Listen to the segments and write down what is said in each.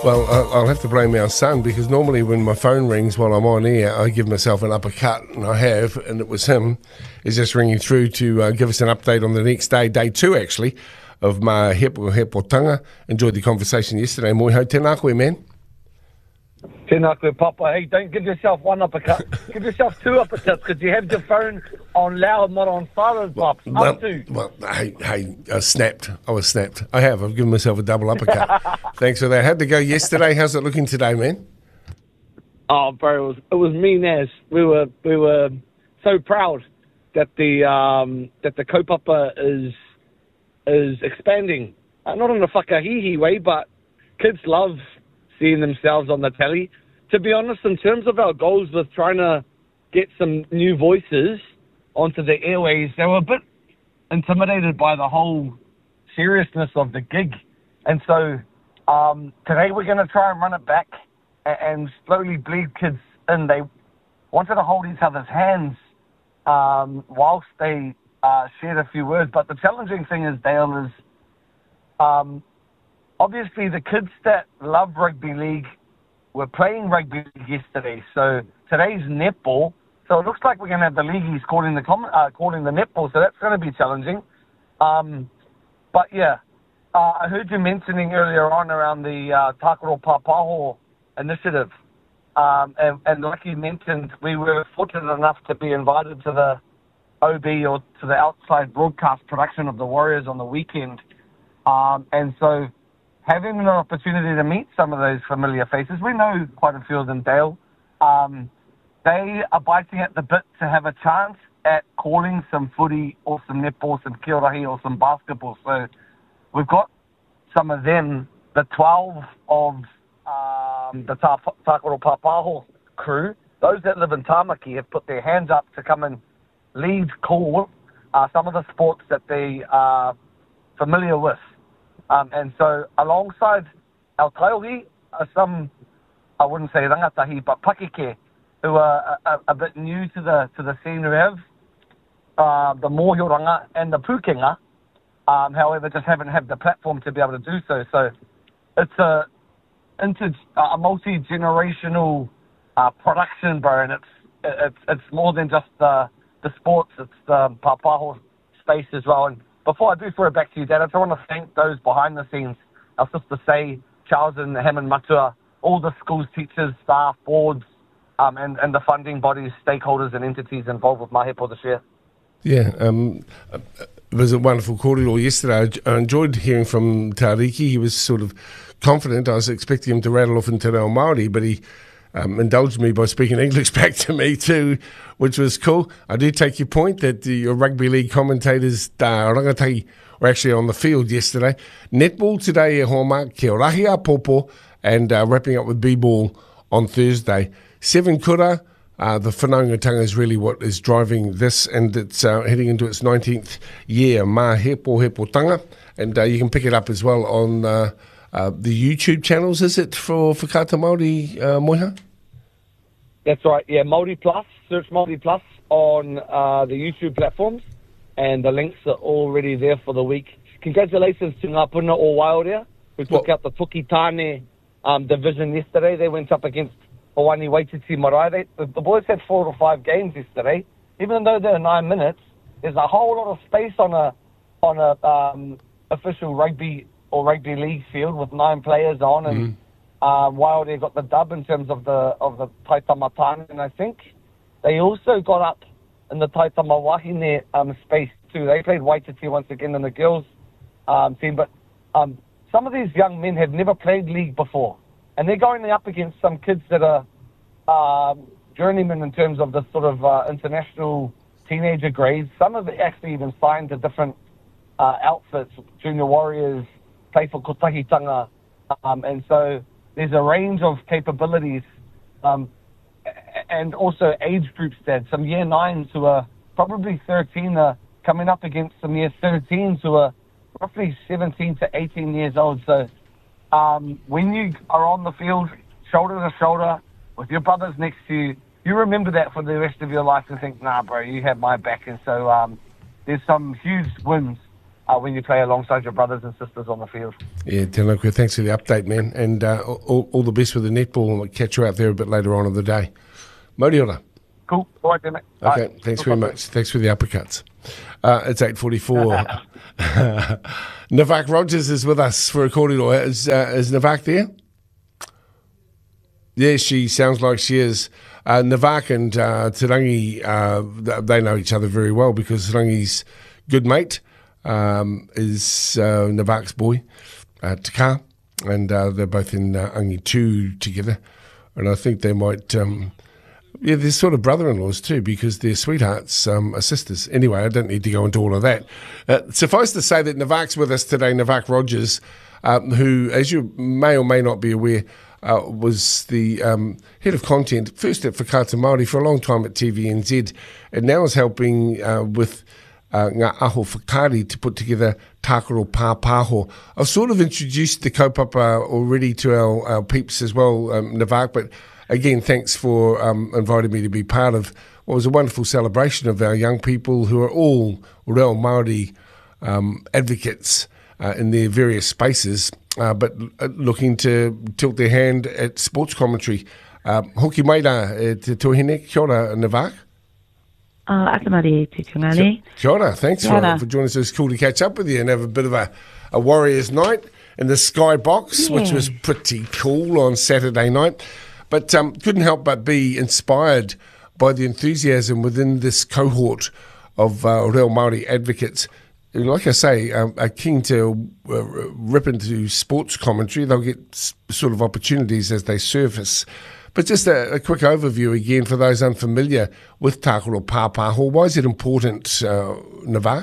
Well, I'll have to blame our son because normally when my phone rings while I'm on air, I give myself an uppercut, and I have, and it was him. He's just ringing through to give us an update on the next day, day 2 actually, of my hepotanga. Enjoyed the conversation yesterday. Moi hau, tēnā koe, man. Tēnā koe, Papa. Hey, don't give yourself one uppercut. Give yourself 2 uppercuts because you have your phone on loud, not on silent, Pops. Hey, I snapped. I was snapped. I've given myself a double uppercut. Thanks for that. How'd it go yesterday? How's it looking today, man? Oh, bro, it was mean as. We were so proud that the kaupapa is expanding. Not in a whakahihi way, but kids love seeing themselves on the telly. To be honest, in terms of our goals with trying to get some new voices onto the airways, they were a bit intimidated by the whole seriousness of the gig. And so today we're going to try and run it back and slowly bleed kids in. They wanted to hold each other's hands whilst they shared a few words. But the challenging thing is, Dale, is obviously the kids that love rugby league were playing rugby league yesterday. So today's netball. So it looks like we're going to have the leagueies calling the netball. So that's going to be challenging. But yeah, I heard you mentioning earlier on around the Tākaro Pāpaho initiative. And like you mentioned, we were fortunate enough to be invited to the OB, or to the outside broadcast production of the Warriors on the weekend. And so having an opportunity to meet some of those familiar faces, we know quite a few of them, Dale. They are biting at the bit to have a chance at calling some footy or some netball, some kiorahi or some basketball. So we've got some of them, the 12 of the Tākaro Pāpaho crew. Those that live in Tāmaki have put their hands up to come and lead call some of the sports that they are familiar with. And so alongside our kaiohi are some, I wouldn't say rangatahi, but pakeke, who are a bit new to the scene. We have the Mōhioranga and the Pūkenga, however, just haven't had the platform to be able to do so. So it's a multi-generational production, bro, and it's more than just the sports. It's the Pāpaho space as well. And before I do throw it back to you, Dad, I just want to thank those behind the scenes, our sister Say, Charles and Hammond Matua, all the schools, teachers, staff, boards, and the funding bodies, stakeholders and entities involved with Mahepo this year. Yeah, it was a wonderful corridor yesterday. I enjoyed hearing from Tariki. He was sort of confident. I was expecting him to rattle off into Reo Māori, but he indulged me by speaking English back to me too, which was cool. I do take your point that your rugby league commentators, rangatahi, were actually on the field yesterday. Netball today, Homa, Kia Rahia Popo, and wrapping up with B-ball on Thursday. 7 kura, the whanaungatanga is really what is driving this, and it's heading into its 19th year, Mā Hepotanga, and you can pick it up as well on the YouTube channels, is it, for Kata Māori, Moiha? That's right, yeah, Māori Plus, search Māori Plus on the YouTube platforms, and the links are already there for the week. Congratulations to Ngā Puna o Waiora, who took out the Tukitane division yesterday. They went up against Hawani Waititi Marae. The boys had 4 or 5 games yesterday. Even though they're 9 minutes, there's a whole lot of space on a official rugby or rugby league field with 9 players on, and Waiora got the dub in terms of the Taitama Tāne, and I think they also got up in the Taitama Wahine space too. They played Waititi once again in the girls team, but some of these young men have never played league before, and they're going up against some kids that are journeymen in terms of the sort of international teenager grades. Some have actually even signed to different outfits, Junior Warriors, play for Kotahitanga, and so there's a range of capabilities, and also age groups that some year 9s who are probably 13 are coming up against some year 13s who are roughly 17 to 18 years old. So when you are on the field, shoulder to shoulder, with your brothers next to you, you remember that for the rest of your life and think, nah, bro, you have my back. And so there's some huge wins when you play alongside your brothers and sisters on the field. Yeah, Tēnā koe. Thanks for the update, man. And all the best with the netball. I'll catch you out there a bit later on in the day. Mauri ora. Cool. All right, then, mate. Okay, thanks very much. Thanks for the uppercuts. It's 8:44. Navak Rogers is with us for a kōrero. Is Navak there? Yeah, she sounds like she is. Navak and Te Rangi, they know each other very well because Te Rangi's good mate is Navak's boy, Te Kā, and they're both in Angi 2 together. And I think they might... they're sort of brother-in-laws too because they're sweethearts, are sisters. Anyway, I don't need to go into all of that. Suffice to say that Navak's with us today, Navak Rogers, who, as you may or may not be aware, was the head of content, first at Whakaata Māori for a long time at TVNZ, and now is helping with Ngā Aho Whakaari to put together Tākaro Pāpāho. I've sort of introduced the kaupapa already to our peeps as well, Navak, but again, thanks for inviting me to be part of what was a wonderful celebration of our young people who are all reo Māori advocates in their various spaces, but looking to tilt their hand at sports commentary. Hoki maira te tuahine, kia ora, Navak. Akamari te tungane. Kia ora, thanks for joining us. It's cool to catch up with you and have a bit of a Warriors night in the Skybox, which was pretty cool on Saturday night. But couldn't help but be inspired by the enthusiasm within this cohort of reo Māori advocates. Like I say, are keen to rip into sports commentary. They'll get sort of opportunities as they surface. But just a quick overview again for those unfamiliar with Tākaro Pāpāho. Why is it important, Navak?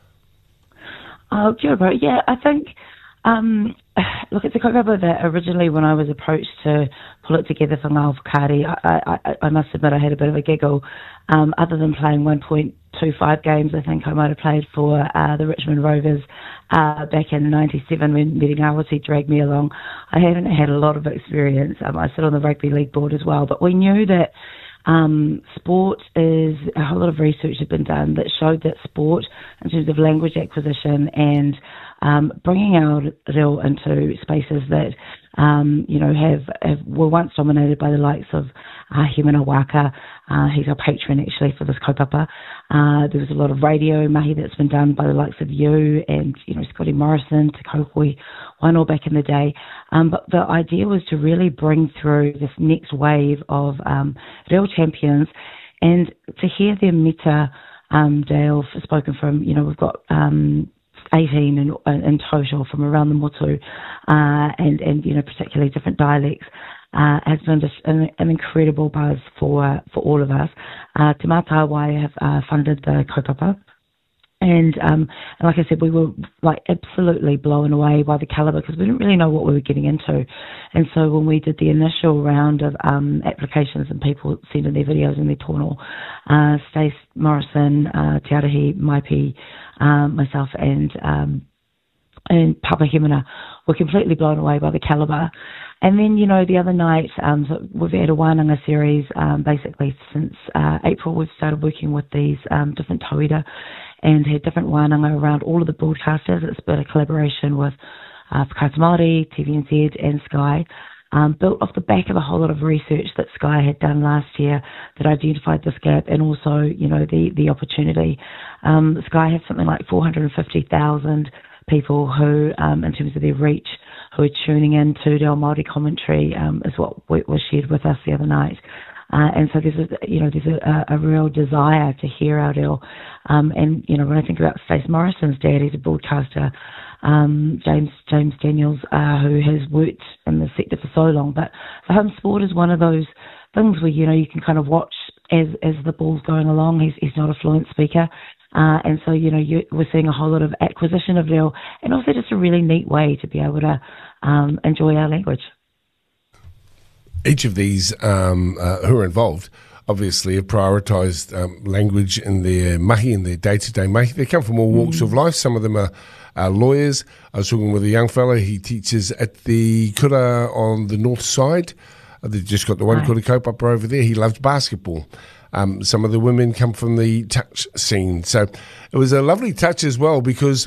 Yeah, I think... look, it's a kaupapa that originally when I was approached to pull it together for Ngā Aho Whakaari, I must admit I had a bit of a giggle. Other than playing 1.25 games, I think I might have played for the Richmond Rovers back in 97 when Meri Ngāwati dragged me along. I haven't had a lot of experience. I sit on the rugby league board as well, but we knew that sport is, a whole lot of research had been done that showed that sport, in terms of language acquisition and bringing our reo into spaces that, were once dominated by the likes of Hemana Waka. He's our patron actually for this kaupapa. There was a lot of radio mahi that's been done by the likes of you and, Scotty Morrison, Te Kauhoi Wainoa back in the day. But the idea was to really bring through this next wave of reo champions and to hear their meta, Dale, spoken from, we've got 18 in total from around the motu, and particularly different dialects, has been just an incredible buzz for all of us. Te Mātāwai have funded the kaupapa. And like I said, we were absolutely blown away by the calibre because we didn't really know what we were getting into. And so when we did the initial round of applications and people sending their videos and their tono, Stace Morrison, Te Arahi, Maipi, myself and Papa Hemana were completely blown away by the calibre. And then, the other night, so we've had a wānanga series, basically since April. We've started working with these different tauira and had different wānanga around all of the broadcasters. It's been a collaboration with Whakaata Māori, TVNZ and Sky, built off the back of a whole lot of research that Sky had done last year that identified this gap and also, the opportunity. Sky has something like 450,000 people who, in terms of their reach, who are tuning in to reo Māori commentary, is what was shared with us the other night. And so there's a real desire to hear our reo. And, when I think about Stace Morrison's dad, he's a broadcaster, James Daniels, who has worked in the sector for so long. But for him, sport is one of those things where, you can kind of watch as the ball's going along. He's not a fluent speaker. And so, we're seeing a whole lot of acquisition of reo and also just a really neat way to be able to enjoy our language. Each of these who are involved obviously have prioritised language in their mahi, in their day-to-day mahi. They come from all walks of life. Some of them are lawyers. I was talking with a young fellow. He teaches at the kura on the north side. They've just got the one kura kaupapa over there. He loves basketball. Some of the women come from the touch scene. So it was a lovely touch as well because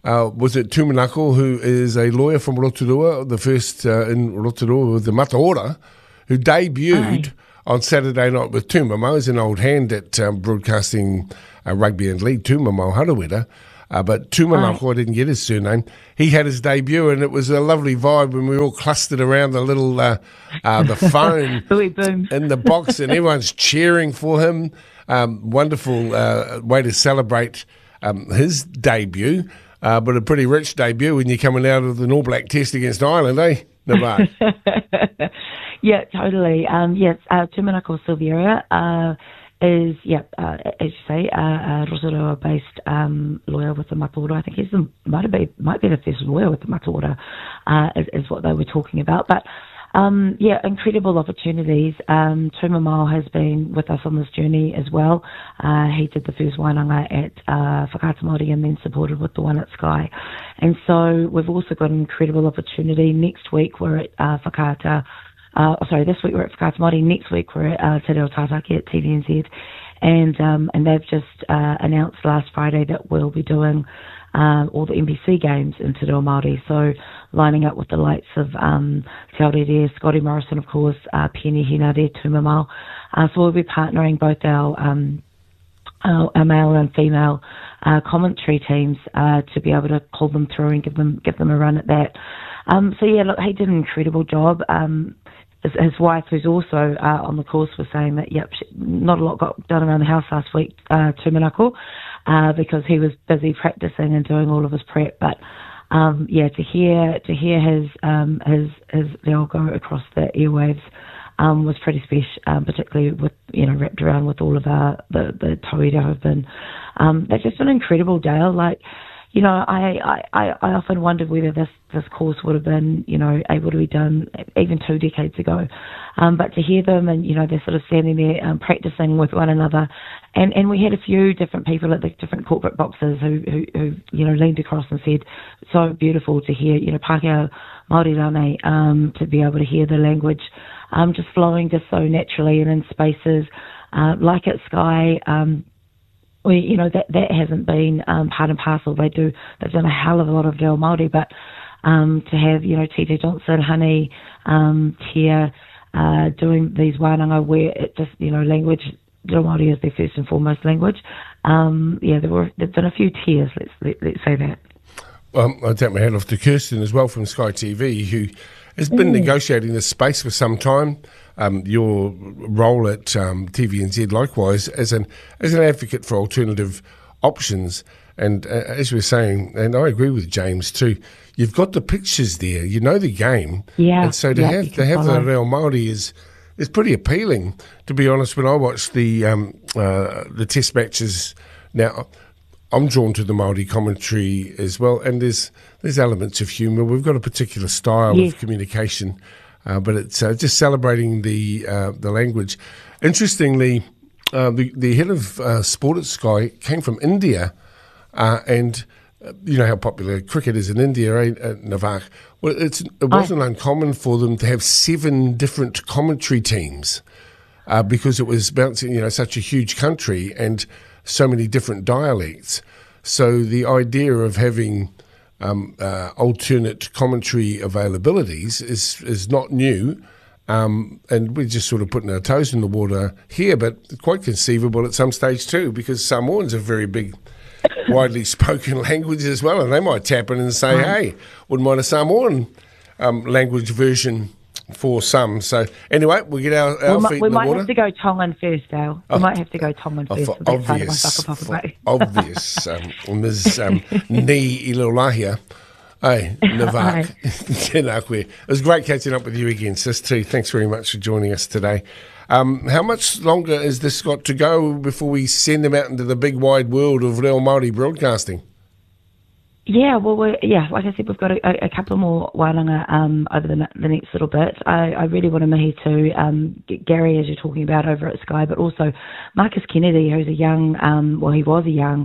was it Tumanako, who is a lawyer from Rotorua, the first in Rotorua with the Mataora, who debuted on Saturday night with Tumamo as an old hand at broadcasting rugby and league, Tumamo Harawira. But Tumanako, I didn't get his surname. He had his debut, and it was a lovely vibe when we all clustered around the little the phone in the box, and everyone's cheering for him. Wonderful way to celebrate his debut, but a pretty rich debut when you're coming out of the All Black Test against Ireland, eh, Navarre? Yeah, totally. Tumanako Silveira is, as you say, a Rotorua-based lawyer with the Mataora. I think might be the first lawyer with the Mataora, is what they were talking about. But incredible opportunities. Tumamau has been with us on this journey as well. He did the first Wainanga at Whakaata Māori and then supported with the one at Sky. And so we've also got an incredible opportunity. Next week we're at this week we're at Whakaata Māori. Next week we're at Te Reo Tātaki at TVNZ. And they've just announced last Friday that we'll be doing all the NBC games in Te Reo Māori. So lining up with the likes of Te Aurere, Scotty Morrison, of course, Penny Hinare, Tumamau. So we'll be partnering both our male and female commentary teams to be able to pull them through and give them a run at that. He did an incredible job. His wife, who's also on the course, was saying that, not a lot got done around the house last week, Tumanako, because he was busy practicing and doing all of his prep. But to hear his reo go across the airwaves was pretty special, particularly with wrapped around with all of the tauira who've been. They're just an incredible day. I often wondered whether this course would have been, able to be done even 2 decades ago. But to hear them and, they're sort of standing there practicing with one another. And we had a few different people at the different corporate boxes who leaned across and said, so beautiful to hear, Pākehā Māori rane, to be able to hear the language just flowing just so naturally and in spaces like at Sky. That hasn't been part and parcel. They've done a hell of a lot of Reo Māori, but to have, TJ Johnson, Honey, Tia, doing these wānanga where it just, language, Reo Māori is their first and foremost language. There've been a few tears, let's say that. Well, I take my hat off to Kirsten as well from Sky TV, who has been negotiating this space for some time. Your role at TVNZ, likewise, as an advocate for alternative options. And as we were saying, and I agree with James too, you've got the pictures there, you know the game. Yeah. And so to have the Reo Māori is pretty appealing, to be honest. When I watch the test matches now, I'm drawn to the Māori commentary as well, and there's elements of humour. We've got a particular style of communication, but it's just celebrating the language. Interestingly, the head of sport at Sky came from India, and you know how popular cricket is in India, Navarre? Well, it wasn't uncommon for them to have 7 different commentary teams because it was bouncing, such a huge country and so many different dialects. So the idea of having alternate commentary availabilities is not new, and we're just sort of putting our toes in the water here, but quite conceivable at some stage too, because Samoan's a very big, widely spoken language as well, and they might tap in and say, hey, wouldn't mind a Samoan language version for some. So anyway, we'll get our feet in the water. We might have to go Tongan first, Dale. We might have to go Tongan first. For obvious, Ms. Ni Ilolahia. Hey, Navarre. It was great catching up with you again, sis, too. Thanks very much for joining us today. How much longer has this got to go before we send them out into the big wide world of Reo Māori broadcasting? Yeah, well, like I said, we've got a couple more wānanga over the next little bit. I really want to mihi to Gary, as you're talking about over at Sky, but also Marcus Kennedy, who's a young, he was a young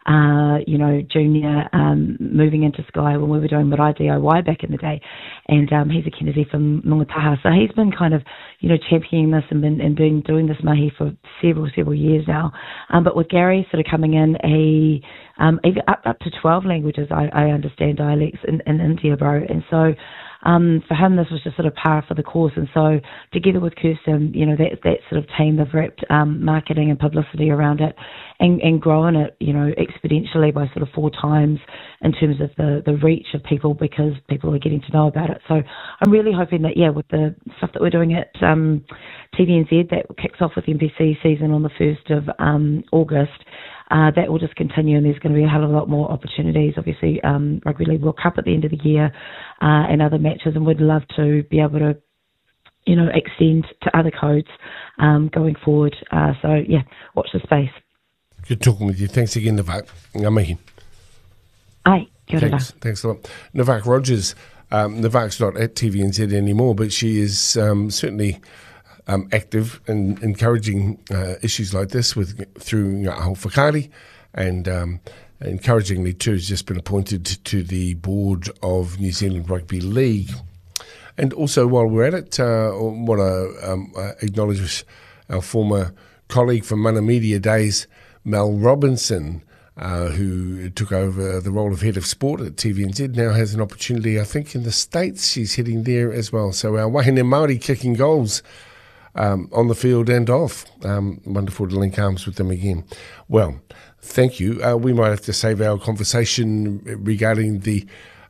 junior, moving into Sky when we were doing Marae DIY back in the day. And he's a Kennedy from Mongataha. So he's been kind of, championing this and been doing this mahi for several years now. But with Gary sort of coming in, even up to 12 languages, I understand dialects in India, bro. And so for him, this was just sort of par for the course. And so together with Kirsten, that sort of team, they've wrapped marketing and publicity around it and grown it, exponentially by sort of 4 times in terms of the reach of people, because people are getting to know about it. So I'm really hoping that, with the stuff that we're doing at TVNZ, that kicks off with the NPC season on the 1st of August, that will just continue, and there's going to be a hell of a lot more opportunities. Obviously, Rugby League World Cup at the end of the year and other matches, and we'd love to be able to, extend to other codes going forward. Watch the space. Good talking with you. Thanks again, Navak. Ngā mihi. Aye, kia ora. Thanks a lot. Navak Rogers. Navak's not at TVNZ anymore, but she is certainly active in encouraging issues like this through Ngā Aho Whakaari, and encouragingly too has just been appointed to the board of New Zealand Rugby League. And also, while we're at it, I want to acknowledge our former colleague from Mana Media days, Mel Robinson, who took over the role of head of sport at TVNZ, now has an opportunity, I think, in the States. She's heading there as well. So our wahine Māori kicking goals on the field and off. Wonderful to link arms with them again. Well, thank you. We might have to save our conversation regarding the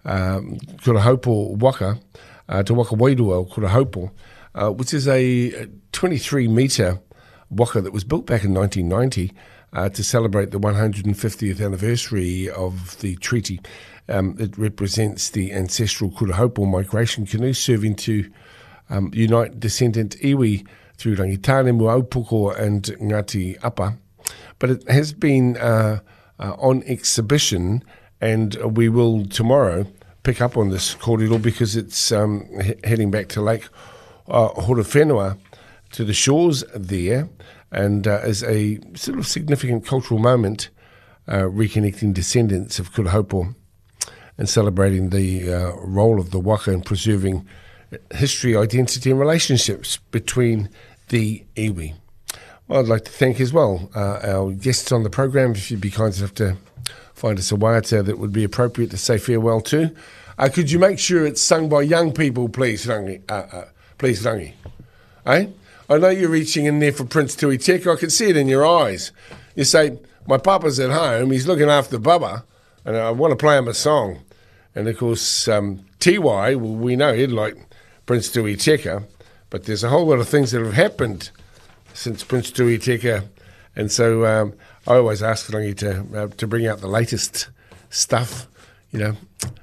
Kurahopo Waka, Te Waka Wairua Kurahopo, which is a 23-metre waka that was built back in 1990 to celebrate the 150th anniversary of the treaty. It represents the ancestral Kurahopo migration canoe serving to unite descendant iwi through Rangitane, Muaupoko and Ngati Apa. But it has been on exhibition, and we will tomorrow pick up on this kōrero because it's heading back to Lake Horowhenua, to the shores there, and is a sort of significant cultural moment, reconnecting descendants of Kurahopo and celebrating the role of the waka in preserving history, identity and relationships between the iwi. Well, I'd like to thank as well our guests on the program. If you'd be kind enough to find us a waiata that would be appropriate to say farewell to. Could you make sure it's sung by young people, please, Rangi? Please, Rangi. Eh? I know you're reaching in there for Prince Tui Teka. I can see it in your eyes. You say, my papa's at home, he's looking after Bubba, and I want to play him a song. And, of course, Tiwai, well, we know he'd like Prince Tui Teka, but there's a whole lot of things that have happened since Prince Tui Teka. And so I always ask Rangi to bring out the latest stuff, Did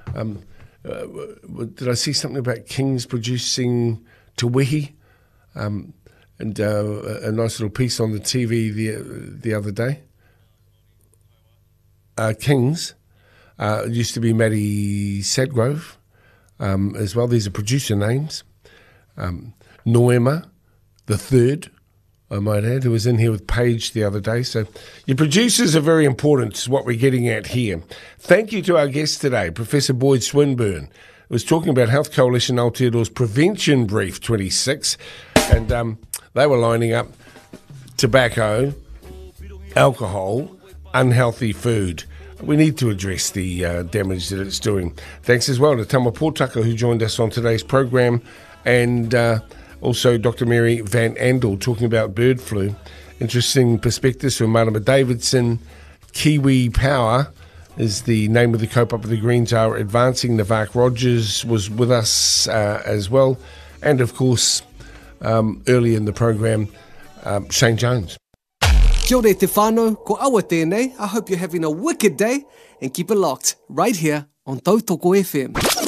I see something about Kings producing Te Wehi? And a nice little piece on the TV the other day. Kings used to be Maddie Sadgrove as well. These are producer names. Noema, the third, I might add, who was in here with Paige the other day. So your producers are very important, is what we're getting at here. Thank you to our guest today, Professor Boyd Swinburne, who was talking about Health Coalition Aotearoa's Prevention Brief 26, and they were lining up tobacco, alcohol, unhealthy food. We need to address the damage that it's doing. Thanks as well to Tama Pōtaka, who joined us on today's program, and also Dr. Mary Van Andel talking about bird flu. Interesting perspectives from Marama Davidson. Kiwi Power is the name of the kaupapa the Greens are advancing. Navak Rogers was with us as well. And of course, early in the program, Shane Jones. Kia ora te whānau, ko awa tēnei. I hope you're having a wicked day and keep it locked right here on Tautoko FM.